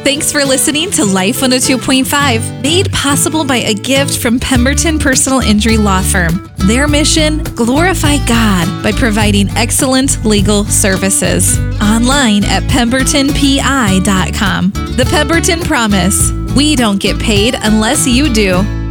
Thanks for listening to Life 102.5, made possible by a gift from Pemberton Personal Injury Law Firm. Their mission, glorify God by providing excellent legal services. Online at pembertonpi.com. The Pemberton Promise. We don't get paid unless you do.